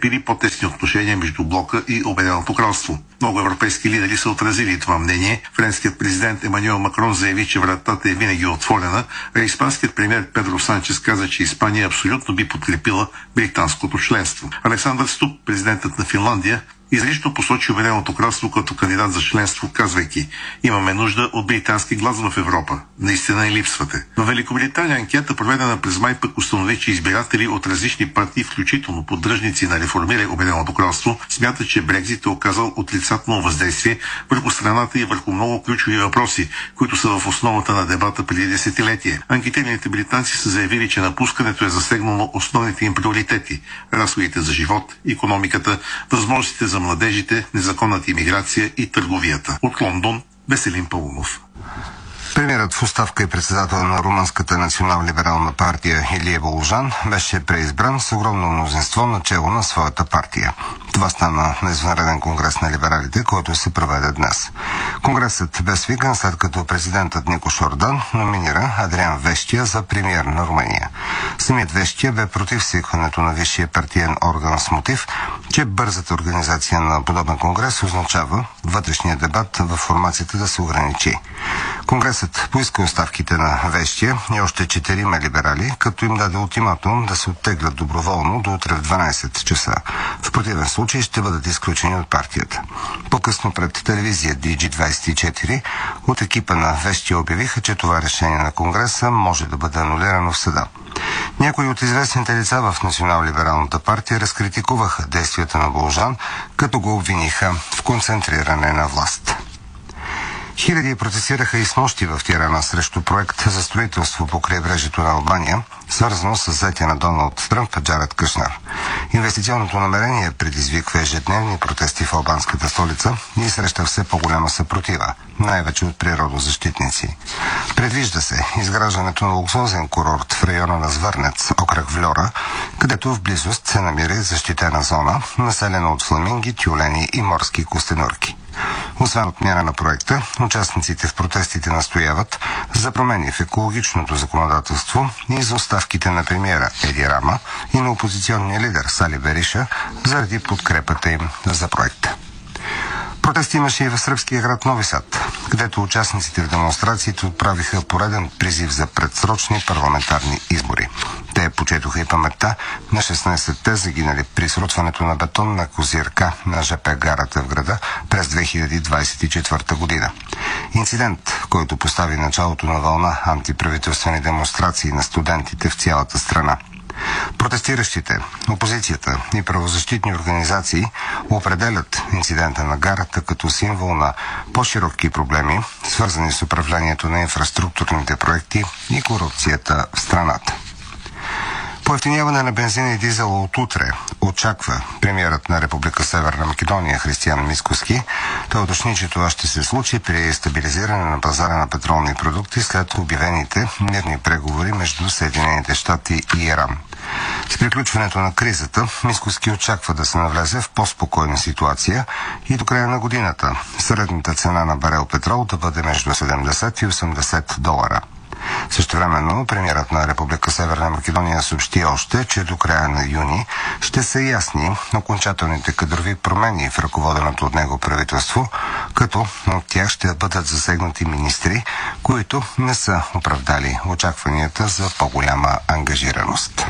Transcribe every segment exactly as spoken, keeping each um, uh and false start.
подкрепили по-тесни отношения между блока и Обединеното кралство. Много европейски лидери са отразили това мнение. Френският президент Емануел Макрон заяви, че вратата е винаги отворена, а испанският премиер Педро Санчес каза, че Испания абсолютно би подкрепила британското членство. Александър Ступ, президентът на Финландия, изрично посочи Обединеното кралство като кандидат за членство, казвайки: имаме нужда от британски глас в Европа. Наистина и липсвате. В Великобритания анкета, проведена през май, пък установи, че избиратели от различни партии, включително поддръжници на реформиране Обединеното кралство, смятат, че Брекзит е оказал отрицателно въздействие върху страната и върху много ключови въпроси, които са в основата на дебата преди десетилетие. Анкетираните британци са заявили, че напускането е засегнало основните им приоритети – разходите за живот, икономиката, възможностите за младежите, незаконната имиграция и търговията. От Лондон, Веселин Паунов. Премиерът в оставка и председател на Румънската национал-либерална партия Илия Волжан беше преизбран с огромно мнозинство начело на своята партия. Това стана на извънреден конгрес на либералите, който се проведе днес. Конгресът бе свикан след като президентът Никош Ордан номинира Адриан Вещия за премиер на Румъния. Самият Вещия бе против свикването на висшия партиен орган с мотив, че бързата организация на подобен конгрес означава вътрешния дебат в формацията да се ограничи. Конгресът поиска оставките на Вещия и още четирима либерали, като им даде ултиматум да се оттеглят доброволно до утре в дванайсет часа. В противен случай ще бъдат изключени от партията. По-късно пред телевизия Ди Джи двайсет и четири от екипа на Вещия обявиха, че това решение на Конгреса може да бъде анулирано в съда. Някои от известните лица в Национал-либералната партия разкритикуваха действията на Волжан, като го обвиниха в концентриране на власт. Хиляди протестираха и снощи в Тирана срещу проект за строителство по крайбрежието на Албания, свързано с взетия на Доналд Тръмп Джаред Кушнер. Инвестиционното намерение предизвиква ежедневни протести в албанската столица и среща все по-голяма съпротива, най-вече от природозащитници. Предвижда се изграждането на луксозен курорт в района на Звърнец, окръг Вльора, където в близост се намира защитена зона, населена от фламинги, тюлени и морски костенурки. Освен отмяна на проекта, участниците в протестите настояват за промени в екологичното законодателство и за оставките на премиера Еди Рама и на опозиционния лидер Сали Бериша заради подкрепата им за проекта. Протести имаше и в сръбския град Нови Сад, където участниците в демонстрациите отправиха пореден призив за предсрочни парламентарни избори. Те почетоха и паметта на шестнайсетте загинали при срутването на бетонна козирка на ЖП гарата в града през две хиляди двайсет и четвърта година. Инцидент, който постави началото на вълна антиправителствени демонстрации на студентите в цялата страна. Протестиращите, опозицията и правозащитни организации определят инцидента на гарата като символ на по-широки проблеми, свързани с управлението на инфраструктурните проекти и корупцията в страната. Поевтиняване на бензина и дизела от утре очаква премиерът на Република Северна Македония Християн Мицкоски. Той уточни, че това ще се случи при стабилизиране на пазара на петролни продукти след обявените мирни преговори между Съединените щати и Иран. С приключването на кризата Мицкоски очаква да се навлезе в по-спокойна ситуация и до края на годината средната цена на барел петрол да бъде между седемдесет и осемдесет долара. Същевременно премиерът на Република Северна Македония съобщи още, че до края на юни ще са ясни окончателните кадрови промени в ръководеното от него правителство, като от тях ще бъдат засегнати министри, които не са оправдали очакванията за по-голяма ангажираност.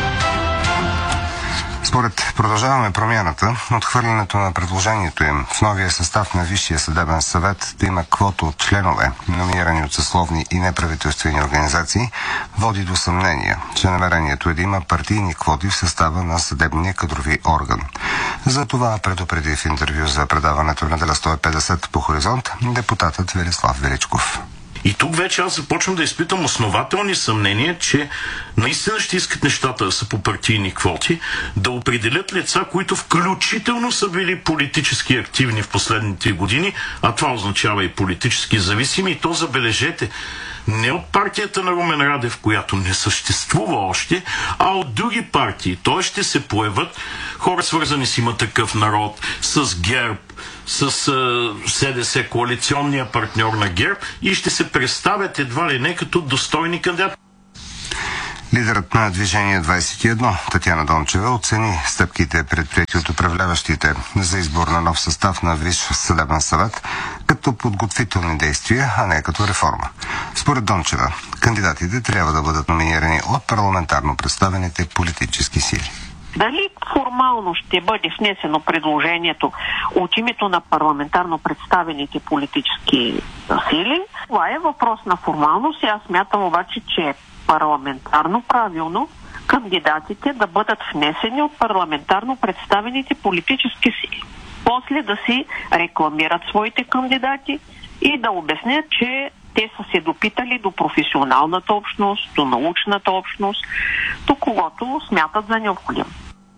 Според Продължаваме промяната, отхвърлянето на предложението им в новия състав на Висшия съдебен съвет да има квота от членове, номинирани от съсловни и неправителствени организации, води до съмнение, че намерението е да има партийни квоти в състава на съдебния кадрови орган. За това предупреди в интервю за предаването на неделя сто и петдесет по Хоризонт депутатът Велислав Величков. И тук вече аз започвам да изпитам основателни съмнения, че наистина ще искат нещата да са по партийни квоти, да определят лица, които включително са били политически активни в последните години, а това означава и политически зависими, и то забележете, не от партията на Румен Радев, която не съществува още, а от други партии. Той ще се появят хора, свързани с Има такъв народ, с ГЕРБ, с uh, СДС, коалиционния партньор на ГЕРБ, и ще се представят едва ли не като достойни кандидати. Лидерът на Движение двадесет и едно, Татяна Дончева, оцени стъпките предприети от управляващите за избор на нов състав на Висш съдебен съвет като подготвителни действия, а не като реформа. Според Дончева, кандидатите трябва да бъдат номинирани от парламентарно представените политически сили. Дали формално ще бъде внесено предложението от името на парламентарно представените политически сили, това е въпрос на формалност и аз смятам обаче, че е парламентарно правилно кандидатите да бъдат внесени от парламентарно представените политически сили. После да си рекламират своите кандидати и да обяснят, че те са се допитали до професионалната общност, до научната общност, до когото смятат за необходимо.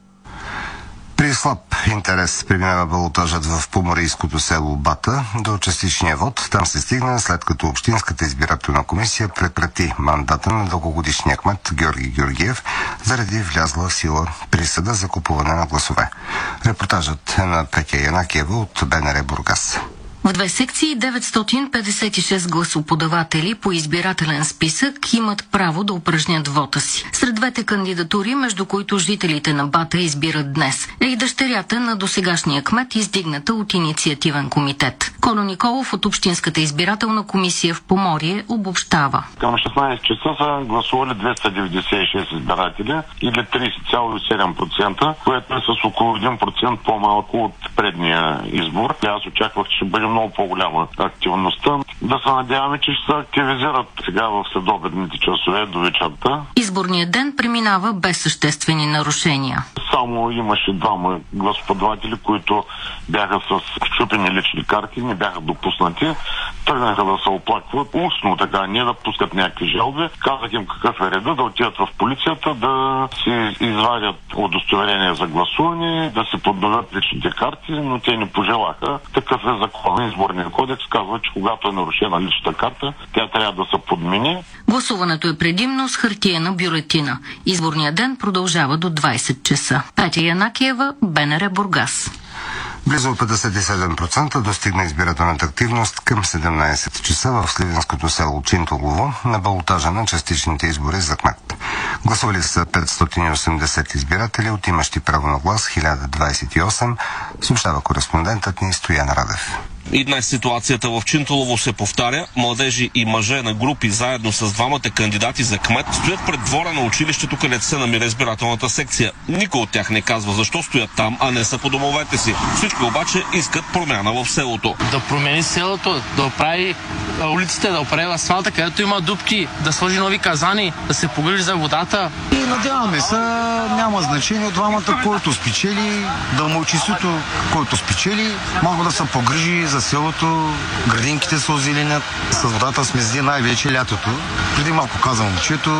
При слаб интерес преминава балотажът в поморийското село Бата до частичния вод. Там се стигна след като Общинската избирателна комисия прекрати мандата на дългогодишния кмет Георги Георгиев заради влязла в сила присъда за купуване на гласове. Репортажът е на Петя Янакиева от БНР Бургас. В две секции деветстотин петдесет и шест гласоподаватели по избирателен списък имат право да упражнят вота си. Сред двете кандидатури, между които жителите на Бата избират днес, е и дъщерята на досегашния кмет, издигната от инициативен комитет. Коло Николов от Общинската избирателна комисия в Поморие обобщава. Към шестнадесет часа са гласували двеста деветдесет и шест избиратели или тридесет цяло и седем процента, което е с около един процент по-малко от предния избор. Аз очаквах, че ще бъде много по-голяма активността. Да се надяваме, че ще се активизират сега в следобедните часове до вечерта. Изборният ден преминава без съществени нарушения. Само имаше двама гласоподаватели, които бяха с счупени лични карти, не бяха допуснати. Тръгнаха да се оплакват устно, така, не да пускат някакви жалби. Казах им какъв е реда, да отидат в полицията, да си извадят удостоверение за гласуване, да се подновят личните карти, но те не пожелаха. Такъв е закон. Изборният кодекс казва, че когато е нарушена личната карта, тя трябва да се подмени. Гласуването е предимно с хартиена бюлетина. Изборният ден продължава до двадесет часа. Петя Янакиева, БНР Бургас. Близо петдесет и седем процента достигна избирателната активност към седемнадесет часа в сливенското село Чинтулово на балотажа на частичните избори за кмет. Гласували са петстотин и осемдесет избиратели, от имащи право на глас хиляда двадесет и осем, съобщава кореспондентът ни Стоян Радев. И днес ситуацията в Чинтулово се повтаря. Младежи и мъже на групи заедно с двамата кандидати за кмет стоят пред двора на училището, където се намира избирателната секция. Никой от тях не казва защо стоят там, а не са по домовете си. Всички обаче искат промяна в селото. Да промени селото, да оправи улиците, да оправи асфалта, където има дупки, да сложи нови казани, да се погрижи за водата. И надяваме се, няма значение двамата, който спечели, да мълчеството, който спечели, малко да се погрижи за селото, градинките се озеленят, с водата сме зли най-вече лятото. Преди малко каза момчето,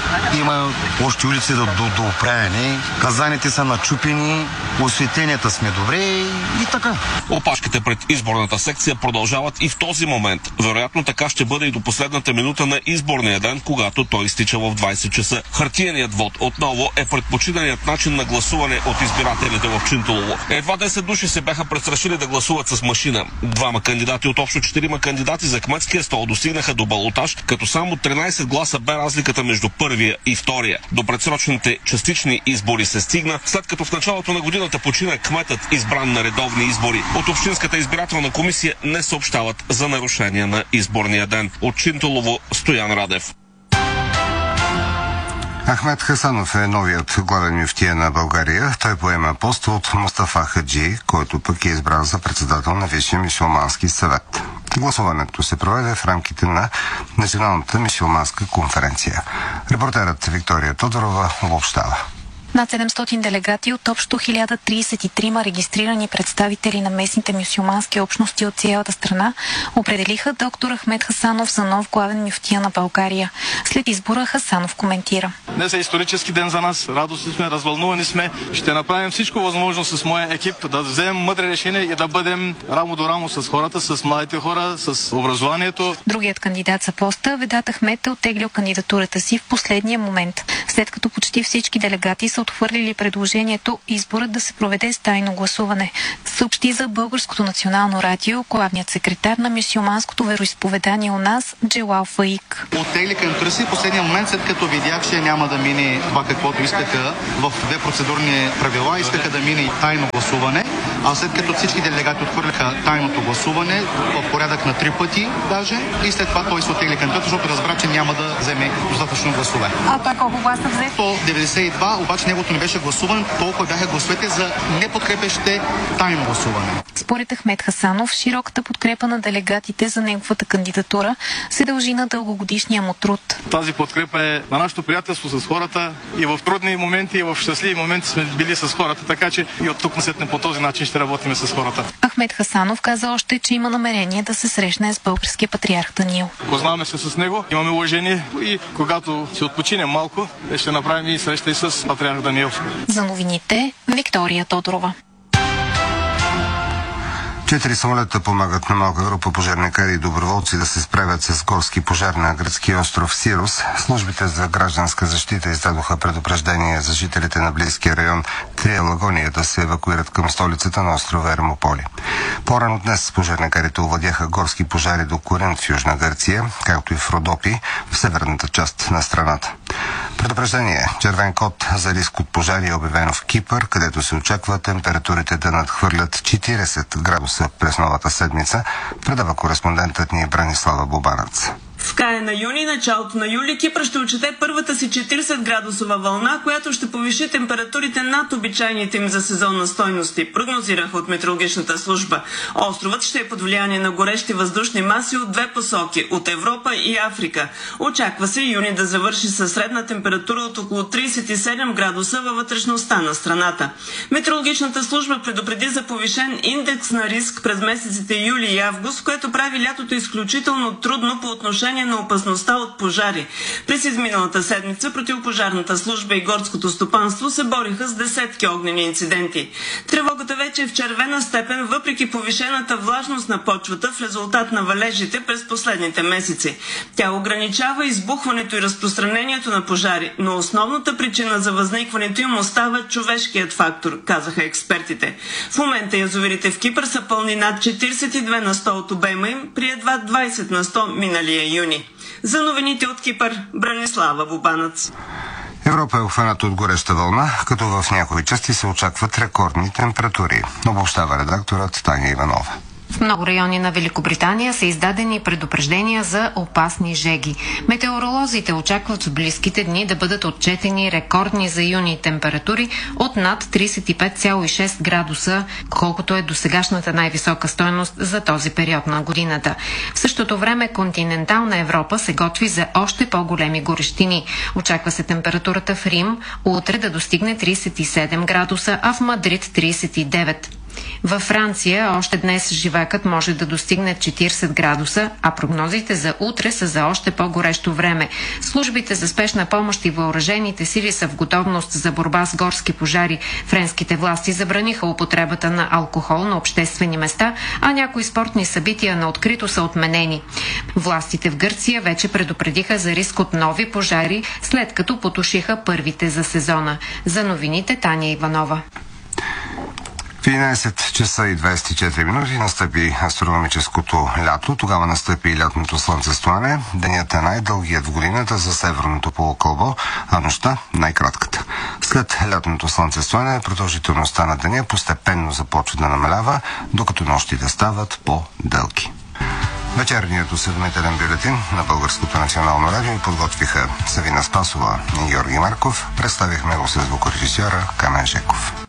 има още улици до, до, до оправяне, казаните са начупени, осветленията сме добре и, и така. Опашките пред изборната секция продължават и в този момент. Вероятно така ще бъде и до последната минута на изборния ден, когато той изтича в двадесет часа. Хартиеният вод отново е предпочитаният начин на гласуване от избирателите в Чинтулово. Едва десет души се бяха престрашили да гласуват с машина. Двама кандидати от общо четирима кандидати за кметския стол достигнаха до балотаж, като само тринадесет гласа бе разликата между първия и втория. До предсрочните частични избори се стигна, след като в началото на годината почина кметът, избран на редовни избори. От Общинската избирателна комисия не съобщават за нарушения на изборния ден. От Чинтулово, Стоян Радев. Ахмед Хасанов е новият главен мюфтия на България. Той поема пост от Мустафа Хаджи, който пък е избран за председател на Висшия мюсюлмански съвет. Гласуването се проведе в рамките на Националната мюсюлманска конференция. Репортерът Виктория Тодорова обобщава. Над седемстотин делегати от общо хиляда тридесет и три регистрирани представители на местните мюсюлмански общности от цялата страна определиха доктор Ахмед Хасанов за нов главен мюфтия на България. След избора Хасанов коментира. Днес е исторически ден за нас. Радостни сме, развълнувани сме. Ще направим всичко възможно с моя екип да вземем мъдри решения и да бъдем рамо до рамо с хората, с младите хора, с образованието. Другият кандидат за поста, Ведат Ахмед, е оттеглил кандидатурата си в последния момент, след като почти всички делегати са са отхвърлили предложението изборът да се проведе с тайно гласуване. Съобщи за Българското национално радио главният секретар на мюсюлманското вероизповедание у нас Джелал Фаик. Оттегли кандидатурата си в последния момент, след като видях, че няма да мине това, каквото искаха в две процедурни правила, искаха да мине и тайно гласуване, а след като всички делегати отхвърляха тайното гласуване в порядък на три пъти даже, и след това той се оттегли кандидатурата, защото разбра, че няма да вземе достатъчно гласове. А той колко гласа взе? По деветдесет и два, обаче неговото не беше гласуван, толкова бяха гласовете за неподкрепящите тайно гласуване. Според Ахмед Хасанов, широката подкрепа на делегатите за неговата кандидатура се дължи на дългогодишния му труд. Тази подкрепа е на нашето приятелство с хората и в трудни моменти, и в щастливи моменти сме били с хората, така че и от тук насетне по този начин ще работим с хората. Ахмед Хасанов каза още, че има намерение да се срещне с българския патриарх Даниил. Познаваме се с него, имаме уважение и когато се отпочинем малко, ще направим и среща и с патриарх Даниил. За новините, Виктория Тодорова. Четири самолета помагат на малка група пожарникари и доброволци да се справят с горски пожар на гръцкия остров Сирос. Службите за гражданска защита издадоха предупреждение за жителите на близкия район Трия Лагония да се евакуират към столицата на острова Ермополи. По-рано днес пожарникарите овладяха горски пожари до Коринт в Южна Гърция, както и в Родопи в северната част на страната. Предупреждение червен код за риск от пожари е обявено в Кипър, където се очаква температурите да надхвърлят четиридесет градуса през новата седмица, предава кореспондентът ни Бранислава Бобанац. В края на юни, началото на юли, Кипър ще отчете първата си четиридесет градусова вълна, която ще повиши температурите над обичайните им за сезонна стойности, прогнозираха от метеорологичната служба. Островът ще е под влияние на горещи въздушни маси от две посоки – от Европа и Африка. Очаква се юни да завърши със средна температура от около тридесет и седем градуса във вътрешността на страната. Метеорологичната служба предупреди за повишен индекс на риск през месеците юли и август, което прави лятото изключително трудно по отношение на опасността от пожари. През изминалата седмица противопожарната служба и горското стопанство се бориха с десетки огнени инциденти. Тревогата вече е в червена степен, въпреки повишената влажност на почвата в резултат на валежите през последните месеци. Тя ограничава избухването и разпространението на пожари, но основната причина за възникването им остава човешкият фактор, казаха експертите. В момента язовирите в Кипър са пълни над четиридесет и две на сто от обема им, при едва двадесет на сто миналия юни. За новините от Кипър, Бранислава Бобанац. Европа е обхваната от гореща вълна, като в някои части се очакват рекордни температури. Обобщава редакторът Таня Иванова. В много райони на Великобритания са издадени предупреждения за опасни жеги. Метеоролозите очакват в близките дни да бъдат отчетени рекордни за юни температури от над тридесет и пет цяло и шест градуса, колкото е досегашната най-висока стойност за този период на годината. В същото време континентална Европа се готви за още по-големи горещини. Очаква се температурата в Рим утре да достигне тридесет и седем градуса, а в Мадрид тридесет и девет. Във Франция още днес живакът може да достигне четиридесет градуса, а прогнозите за утре са за още по-горещо време. Службите за спешна помощ и въоръжените сили са в готовност за борба с горски пожари. Френските власти забраниха употребата на алкохол на обществени места, а някои спортни събития на открито са отменени. Властите в Гърция вече предупредиха за риск от нови пожари, след като потушиха първите за сезона. За новините Таня Иванова. В единадесет часа и двадесет и четири минути настъпи астрономическото лято. Тогава настъпи и лятното слънцестояне. Денят е най-дългият в годината за северното полукълбо, а нощта най-кратката. След лятното слънцестояне продължителността на деня постепенно започва да намалява, докато нощите стават по-дълги. Вечерният осведомителен бюлетин на Българското национално радио подготвиха Савина Спасова и Георги Марков. Представихме го с звукорежисьора Камен Жеков.